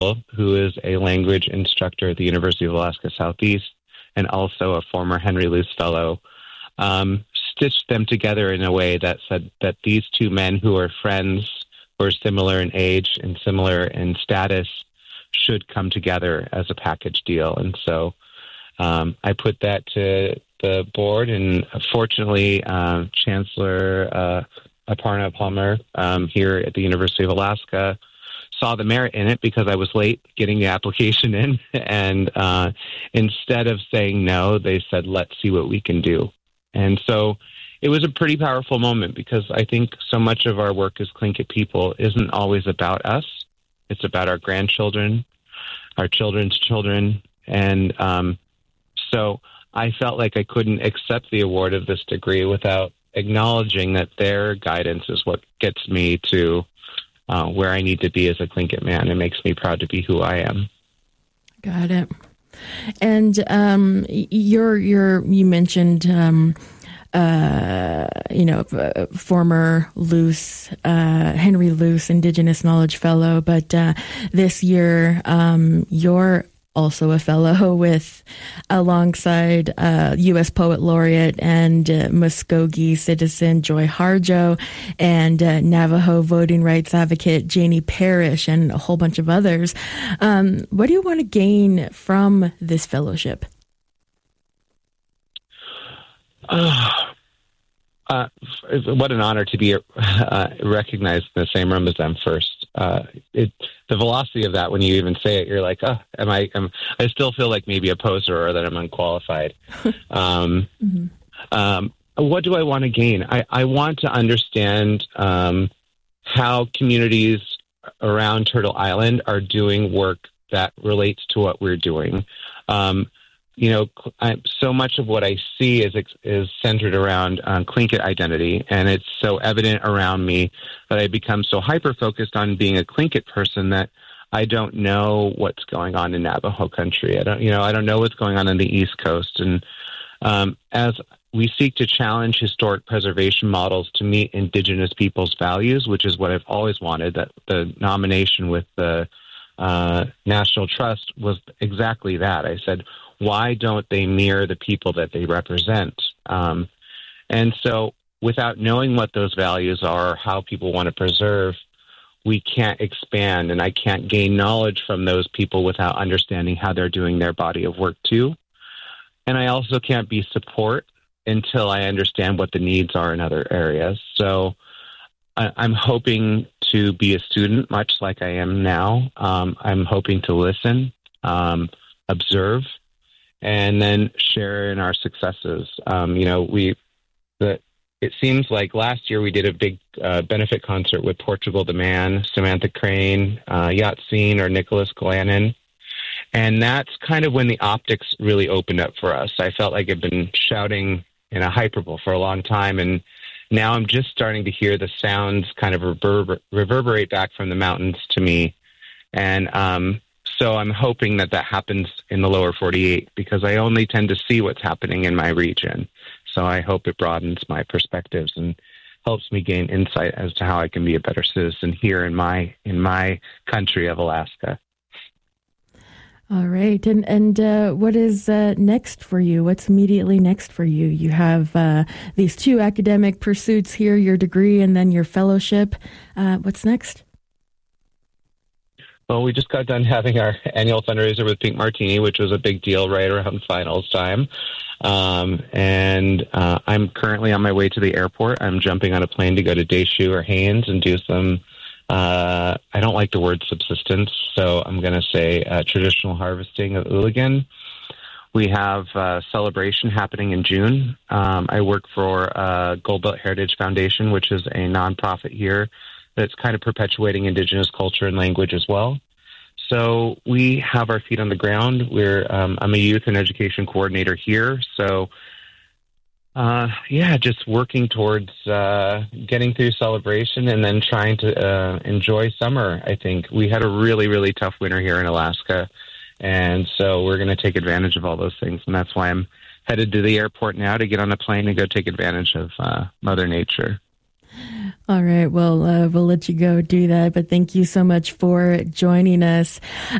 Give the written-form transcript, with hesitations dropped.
who is a language instructor at the University of Alaska Southeast and also a former Henry Luce Fellow, stitched them together in a way that said that these two men who are friends, who are similar in age and similar in status, should come together as a package deal. And so I put that to the board, and fortunately, Chancellor Aparna Palmer here at the University of Alaska saw the merit in it because I was late getting the application in. And instead of saying no, they said, let's see what we can do. And so it was a pretty powerful moment because I think so much of our work as Tlingit people isn't always about us. It's about our grandchildren, our children's children. And so I felt like I couldn't accept the award of this degree without acknowledging that their guidance is what gets me to where I need to be as a Tlingit man. It makes me proud to be who I am. Got it. And you mentioned, former Luce, Henry Luce Indigenous Knowledge Fellow, but this year you're also a fellow with alongside U.S. Poet Laureate and Muskogee citizen Joy Harjo and Navajo voting rights advocate Janie Parrish and a whole bunch of others. What do you want to gain from this fellowship? What an honor to be recognized in the same room as them first. The velocity of that when you even say it, you're like, I still feel like maybe a poser or that I'm unqualified. What do I want to gain? I want to understand how communities around Turtle Island are doing work that relates to what we're doing. So much of what I see is centered around Tlingit identity, and it's so evident around me that I become so hyper-focused on being a Tlingit person that I don't know what's going on in Navajo country. I don't know what's going on the East Coast. And as we seek to challenge historic preservation models to meet Indigenous people's values, which is what I've always wanted, that the nomination with the National Trust was exactly that. I said, why don't they mirror the people that they represent? And so without knowing what those values are, or how people want to preserve, we can't expand, and I can't gain knowledge from those people without understanding how they're doing their body of work too. And I also can't be support until I understand what the needs are in other areas. So I'm hoping to be a student, much like I am now. I'm hoping to listen, observe, and then share in our successes. It seems like last year we did a big benefit concert with Portugal the Man, Samantha Crane, Yatsine, or Nicholas Glannon. And that's kind of when the optics really opened up for us. I felt like I've been shouting in a hyperbole for a long time, and now I'm just starting to hear the sounds kind of reverberate back from the mountains to me. And so I'm hoping that happens in the lower 48 because I only tend to see what's happening in my region. So I hope it broadens my perspectives and helps me gain insight as to how I can be a better citizen here in my country of Alaska. All right. And what is next for you? What's immediately next for you? You have these two academic pursuits here, your degree and then your fellowship. What's next? Well, we just got done having our annual fundraiser with Pink Martini, which was a big deal right around finals time. And I'm currently on my way to the airport. I'm jumping on a plane to go to Deschutes or Haines and do some, I don't like the word subsistence, so I'm going to say traditional harvesting of Ooligan. We have a celebration happening in June. I work for Gold Belt Heritage Foundation, which is a nonprofit here that's kind of perpetuating Indigenous culture and language as well. So we have our feet on the ground. I'm a youth and education coordinator here. So, just working towards getting through celebration and then trying to enjoy summer, I think. We had a really, really tough winter here in Alaska. And so we're going to take advantage of all those things. And that's why I'm headed to the airport now to get on a plane and go take advantage of Mother Nature. All right. Well, we'll let you go do that. But thank you so much for joining us.